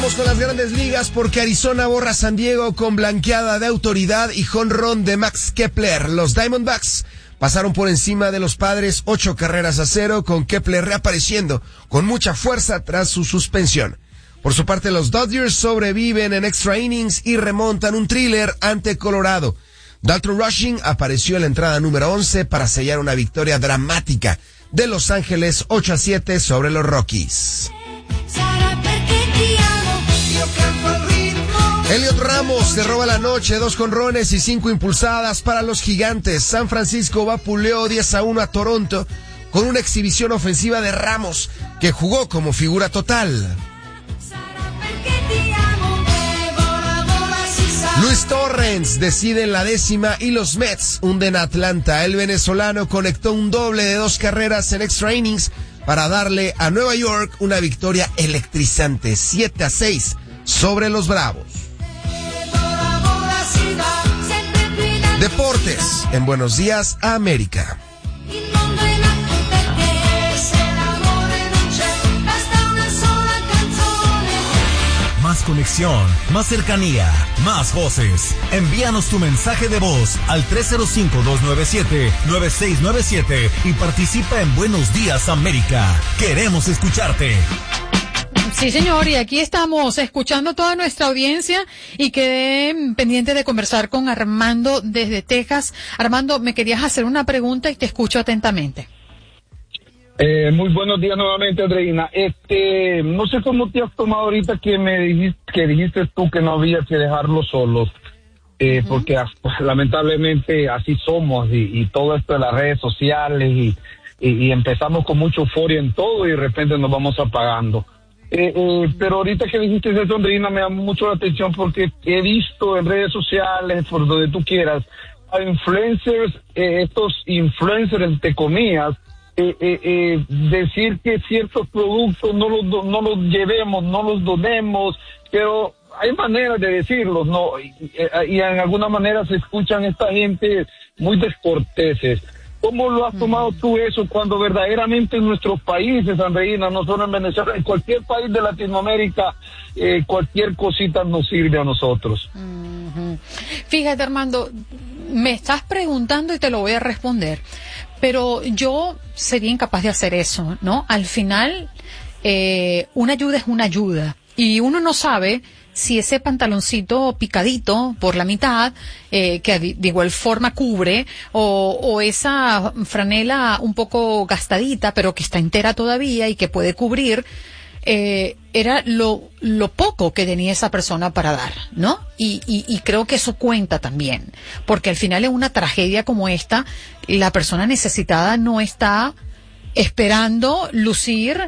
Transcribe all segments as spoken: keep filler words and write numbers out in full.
Vamos con las grandes ligas porque Arizona borra a San Diego con blanqueada de autoridad y jonrón de Max Kepler. Los Diamondbacks pasaron por encima de los Padres ocho carreras a cero, con Kepler reapareciendo con mucha fuerza tras su suspensión. Por su parte, los Dodgers sobreviven en extra innings y remontan un thriller ante Colorado. Dalton Rushing apareció en la entrada número once para sellar una victoria dramática de Los Ángeles ocho a siete sobre los Rockies. Elliot Ramos se roba la noche, dos jonrones y cinco impulsadas para los Gigantes. San Francisco vapuleó diez a uno a Toronto con una exhibición ofensiva de Ramos, que jugó como figura total. Luis Torrens decide en la décima y los Mets hunden a Atlanta. El venezolano conectó un doble de dos carreras en extra innings para darle a Nueva York una victoria electrizante, siete a seis sobre los Bravos. Deportes en Buenos Días América. Más conexión, más cercanía, más voces. Envíanos tu mensaje de voz al tres cero cinco, dos nueve siete, nueve seis nueve siete y participa en Buenos Días América. Queremos escucharte. Sí, señor, y aquí estamos escuchando toda nuestra audiencia y quedé pendiente de conversar con Armando desde Texas. Armando, me querías hacer una pregunta y te escucho atentamente. Eh, muy buenos días nuevamente, Andreina. Este, no sé cómo te has tomado ahorita que me dijiste, que dijiste tú que no había que dejarlos solos, eh, uh-huh. porque pues, lamentablemente así somos y, y todo esto de las redes sociales y, y, y empezamos con mucha euforia en todo y de repente nos vamos apagando. Eh, eh, pero ahorita que dijiste eso, Andreina, me llama mucho la atención porque he visto en redes sociales, por donde tú quieras, a influencers, eh, estos influencers entre comillas, eh, eh, eh, decir que ciertos productos no los, do, no los llevemos, no los donemos, pero hay maneras de decirlos, ¿no? Y, y en alguna manera se escuchan esta gente muy descorteses. ¿Cómo lo has tomado tú eso cuando verdaderamente en nuestros países, Andreina, no solo en Venezuela, en cualquier país de Latinoamérica, eh, cualquier cosita nos sirve a nosotros? Uh-huh. Fíjate, Armando, me estás preguntando y te lo voy a responder, pero yo sería incapaz de hacer eso, ¿no? Al final, eh, una ayuda es una ayuda y uno no sabe si ese pantaloncito picadito por la mitad, eh, que de igual forma cubre, o, o esa franela un poco gastadita, pero que está entera todavía y que puede cubrir, eh, era lo, lo poco que tenía esa persona para dar, ¿no? Y, y, y creo que eso cuenta también, porque al final en una tragedia como esta, la persona necesitada no está esperando lucir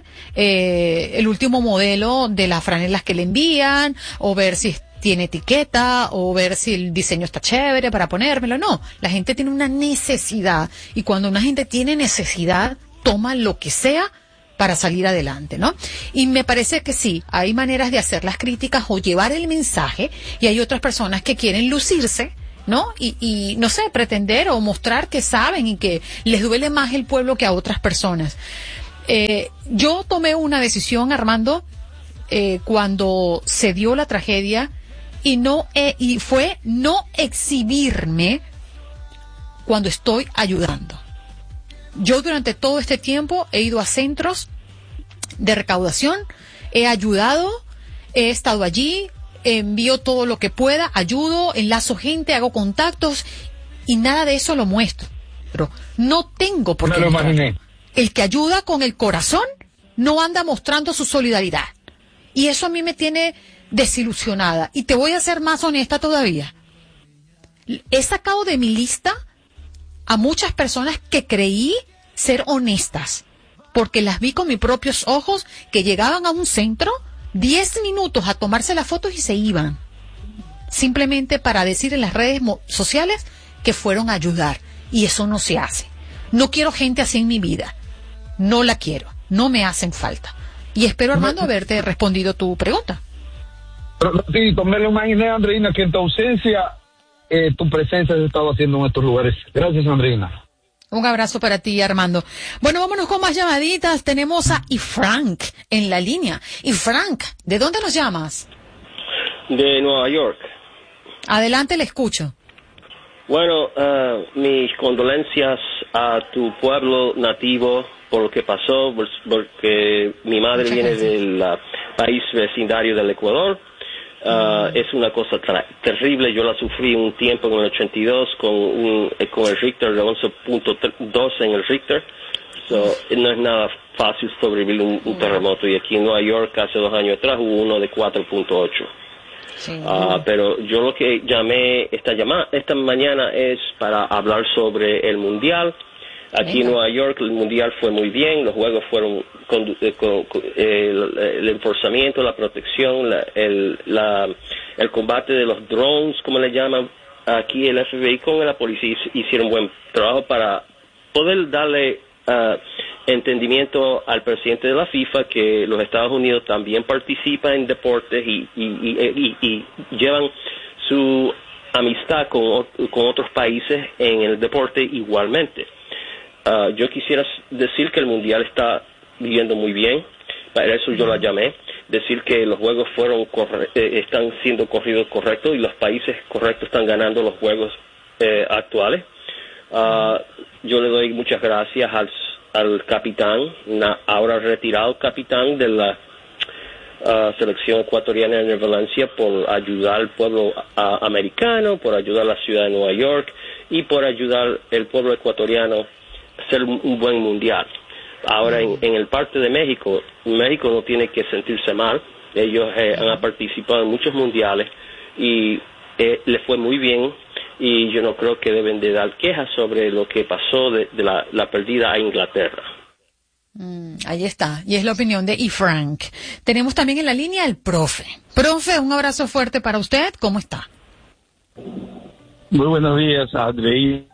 eh, el último modelo de las franelas que le envían, o ver si tiene etiqueta, o ver si el diseño está chévere para ponérmelo. No, la gente tiene una necesidad, y cuando una gente tiene necesidad, toma lo que sea para salir adelante, ¿no? Y me parece que sí, hay maneras de hacer las críticas o llevar el mensaje, y hay otras personas que quieren lucirse, ¿no? Y, y, no sé, pretender o mostrar que saben y que les duele más el pueblo que a otras personas. Eh, yo tomé una decisión, Armando, eh, cuando se dio la tragedia, y no, eh, y fue no exhibirme cuando estoy ayudando. Yo durante todo este tiempo he ido a centros de recaudación, he ayudado, he estado allí, envío todo lo que pueda, ayudo, enlazo gente, hago contactos y nada de eso lo muestro. Pero no tengo por qué no lo imaginé. El que ayuda con el corazón no anda mostrando su solidaridad. Y eso a mí me tiene desilusionada. Y te voy a ser más honesta todavía. He sacado de mi lista a muchas personas que creí ser honestas, porque las vi con mis propios ojos, que llegaban a un centro diez minutos a tomarse las fotos y se iban, simplemente para decir en las redes sociales que fueron a ayudar, y eso no se hace. No quiero gente así en mi vida, no la quiero, no me hacen falta, y espero, Armando, haberte respondido tu pregunta. Sí, me lo imaginé, Andreina, que en tu ausencia, eh, tu presencia se estaba haciendo en estos lugares. Gracias, Andreina. Un abrazo para ti, Armando. Bueno, vámonos con más llamaditas. Tenemos a Ifrank en la línea. Ifrank, ¿de dónde nos llamas? De Nueva York. Adelante, le escucho. Bueno, uh, mis condolencias a tu pueblo nativo por lo que pasó, porque mi madre Muchas viene gracias. del uh, país vecindario del Ecuador. Uh, mm. Es una cosa tra- terrible. Yo la sufrí un tiempo en el ochenta y dos con, un, con el Richter de once punto dos en el Richter. So, no es nada fácil sobrevivir un, un terremoto. Y aquí en Nueva York, hace dos años atrás, hubo uno de cuatro punto ocho. Sí. Uh, pero yo lo que llamé esta llamada esta mañana es para hablar sobre el mundial. Aquí Venga. en Nueva York el mundial fue muy bien, los juegos fueron con, con, con el, el enforzamiento, la protección, la, el, la, el combate de los drones, como le llaman aquí el F B I con la policía hicieron buen trabajo para poder darle uh, entendimiento al presidente de la FIFA que los Estados Unidos también participan en deportes y, y, y, y, y llevan su amistad con, con otros países en el deporte igualmente. Uh, yo quisiera decir que el mundial está viviendo muy bien, para eso yo la llamé, decir que los juegos fueron corre- eh, están siendo corridos correctos y los países correctos están ganando los juegos eh, actuales. Uh, yo le doy muchas gracias al al capitán, na, ahora retirado capitán de la uh, selección ecuatoriana de Valencia por ayudar al pueblo uh, americano, por ayudar a la ciudad de Nueva York y por ayudar al pueblo ecuatoriano a hacer un, un buen mundial. Ahora en, en el parte de México, México no tiene que sentirse mal, ellos eh, han participado en muchos mundiales y eh, les fue muy bien. Y yo no creo que deben de dar quejas sobre lo que pasó de, de la, la pérdida a Inglaterra. Mm, ahí está, y es la opinión de Ifrank. Tenemos también en la línea al profe. Profe, un abrazo fuerte para usted, ¿cómo está? Muy buenos días, Andrei.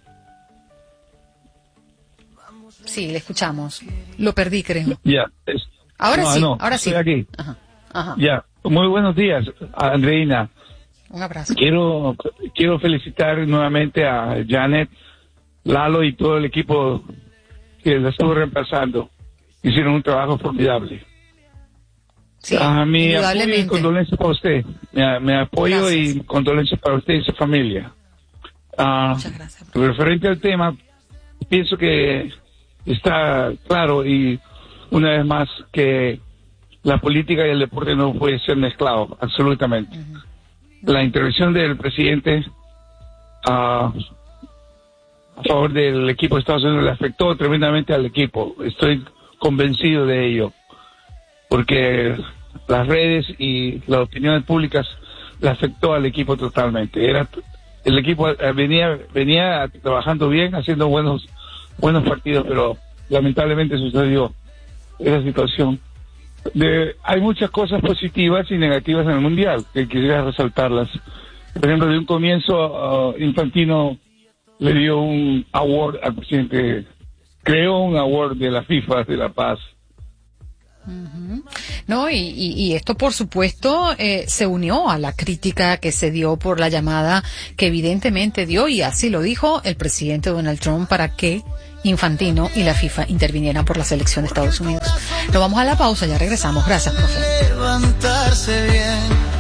Sí, le escuchamos. Lo perdí, creo. Ya. Es... Ahora no, sí, no, ahora sí. Estoy aquí. Ajá, ajá. Ya. Muy buenos días, Andreina. Un abrazo. Quiero, quiero felicitar nuevamente a Janet, Lalo y todo el equipo que la estuvo reemplazando. Hicieron un trabajo formidable. Sí, a mi apoyo y condolencias para usted. Mi, mi apoyo gracias. Y condolencias para usted y su familia. Uh, Muchas gracias. Referente al tema, pienso que está claro y una vez más que la política y el deporte no puede ser mezclado, absolutamente. Uh-huh. La intervención del presidente uh, a favor del equipo de Estados Unidos le afectó tremendamente al equipo. Estoy convencido de ello, porque las redes y las opiniones públicas le afectó al equipo totalmente. Era el equipo venía venía trabajando bien, haciendo buenos buenos partidos, pero lamentablemente sucedió esa situación. De, hay muchas cosas positivas y negativas en el mundial que quisiera resaltarlas. Por ejemplo, de un comienzo uh, Infantino le dio un award al presidente, creó un award de la FIFA de la paz. Uh-huh. No, y, y, y esto por supuesto eh, se unió a la crítica que se dio por la llamada que evidentemente dio, y así lo dijo el presidente Donald Trump, para que Infantino y la FIFA intervinieran por la selección de Estados Unidos. Nos vamos a la pausa, ya regresamos. Gracias, profe. Levantarse bien.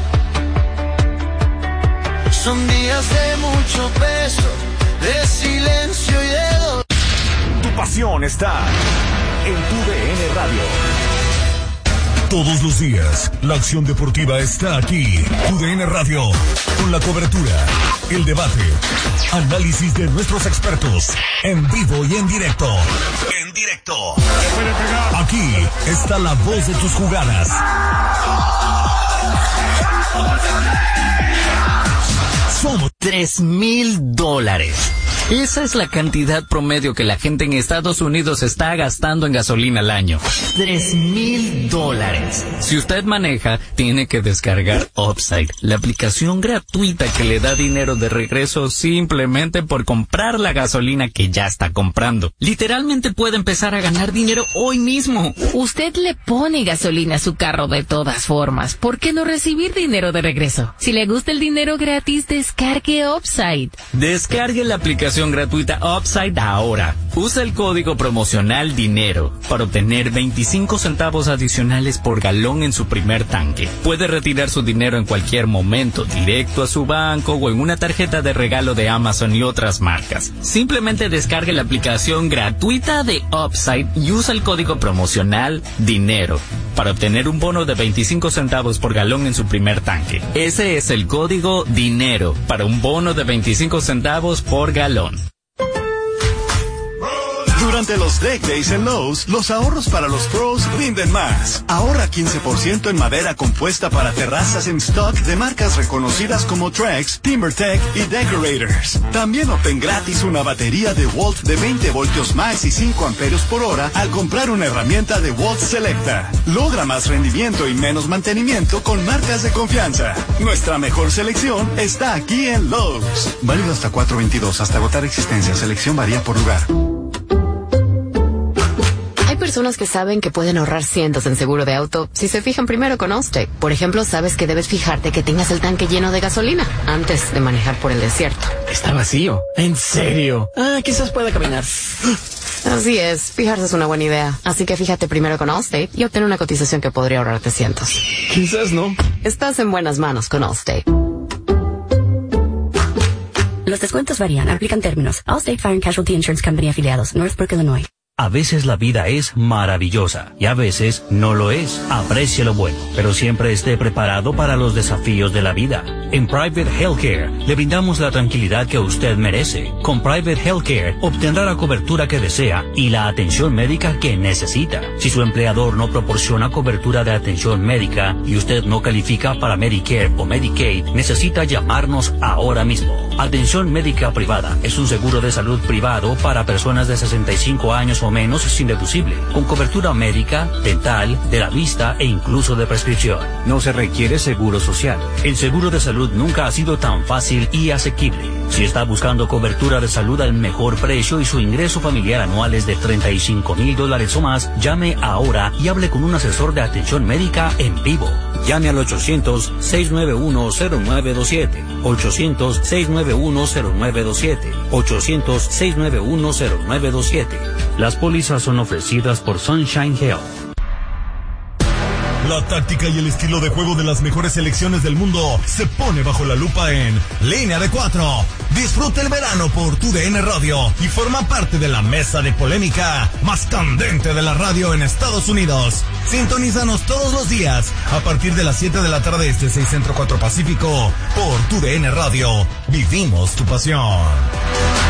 Son días de mucho peso, de silencio y de dolor. Tu pasión está en tu D N Radio. Todos los días, la acción deportiva está aquí. Tu D N Radio, con la cobertura, el debate, análisis de nuestros expertos, en vivo y en directo. En directo. Aquí está la voz de tus jugadas. Somos tres mil dólares. Esa es la cantidad promedio que la gente en Estados Unidos está gastando en gasolina al año. Tres mil dólares. Si usted maneja, tiene que descargar Upside, la aplicación gratuita que le da dinero de regreso simplemente por comprar la gasolina que ya está comprando. Literalmente puede empezar a ganar dinero hoy mismo. Usted le pone gasolina a su carro de todas formas. ¿Por qué no recibir dinero de regreso? Si le gusta el dinero gratis, descargue Upside. Descargue la aplicación aplicación gratuita Upside ahora. Usa el código promocional DINERO para obtener veinticinco centavos adicionales por galón en su primer tanque. Puede retirar su dinero en cualquier momento, directo a su banco o en una tarjeta de regalo de Amazon y otras marcas. Simplemente descargue la aplicación gratuita de Upside y usa el código promocional DINERO para obtener un bono de veinticinco centavos por galón en su primer tanque. Ese es el código DINERO para un bono de veinticinco centavos por galón. Durante los Deck Days en Lowe's, los ahorros para los pros rinden más. Ahorra quince por ciento en madera compuesta para terrazas en stock de marcas reconocidas como Trex, TimberTech y Decorators. También obtén gratis una batería de Walt de veinte voltios más y cinco amperios por hora al comprar una herramienta de Walt Selecta. Logra más rendimiento y menos mantenimiento con marcas de confianza. Nuestra mejor selección está aquí en Lowe's. Válido hasta cuatro veintidós, hasta agotar existencia. Selección varía por lugar. Hay personas que saben que pueden ahorrar cientos en seguro de auto si se fijan primero con Allstate. Por ejemplo, sabes que debes fijarte que tengas el tanque lleno de gasolina antes de manejar por el desierto. Está vacío. ¿En serio? Ah, quizás pueda caminar. Así es, fijarse es una buena idea. Así que fíjate primero con Allstate y obtén una cotización que podría ahorrarte cientos. Quizás no. Estás en buenas manos con Allstate. Los descuentos varían, aplican términos. Allstate Fire and Casualty Insurance Company afiliados, Northbrook, Illinois. A veces la vida es maravillosa y a veces no lo es. Aprecie lo bueno, pero siempre esté preparado para los desafíos de la vida. En Private Healthcare le brindamos la tranquilidad que usted merece. Con Private Healthcare obtendrá la cobertura que desea y la atención médica que necesita. Si su empleador no proporciona cobertura de atención médica y usted no califica para Medicare o Medicaid, necesita llamarnos ahora mismo. Atención médica privada es un seguro de salud privado para personas de sesenta y cinco años o menos sin deducible, con cobertura médica, dental, de la vista e incluso de prescripción. No se requiere seguro social. El seguro de salud nunca ha sido tan fácil y asequible. Si está buscando cobertura de salud al mejor precio y su ingreso familiar anual es de treinta y cinco mil dólares o más, llame ahora y hable con un asesor de atención médica en vivo. Llame al ochocientos, seis nueve uno, cero nueve dos siete, ochocientos, seis nueve uno, cero nueve dos siete, ochocientos, seis nueve uno, cero nueve dos siete. Las pólizas son ofrecidas por Sunshine Health. La táctica y el estilo de juego de las mejores selecciones del mundo se pone bajo la lupa en Línea de Cuatro. Disfruta el verano por tu D N Radio y forma parte de la mesa de polémica más candente de la radio en Estados Unidos. Sintonízanos todos los días a partir de las siete de la tarde este seis Centro cuatro Pacífico por tu D N Radio. Vivimos tu pasión.